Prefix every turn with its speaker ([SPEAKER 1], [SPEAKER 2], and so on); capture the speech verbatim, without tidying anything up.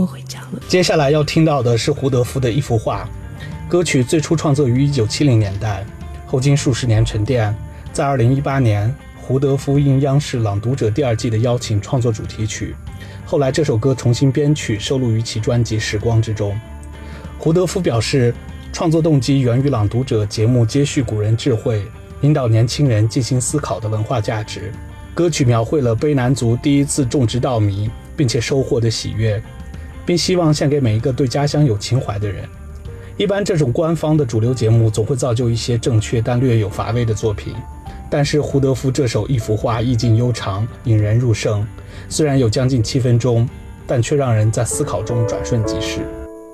[SPEAKER 1] 回家了。
[SPEAKER 2] 接下来要听到的是胡德夫的一幅画，歌曲最初创作于一九七零年代，后经数十年沉淀，在二零一八年胡德夫应央视《朗读者》第二季的邀请创作主题曲，后来这首歌重新编曲收录于其专辑《时光》之中。胡德夫表示，创作动机源于《朗读者》节目接续古人智慧，引导年轻人进行思考的文化价值。歌曲描绘了卑南族第一次种植稻米并且收获的喜悦，并希望献给每一个对家乡有情怀的人。一般这种官方的主流节目总会造就一些正确但略有乏味的作品，但是胡德夫这首一幅画意境悠长，引人入胜，虽然有将近七分钟，但却让人在思考中转瞬即逝。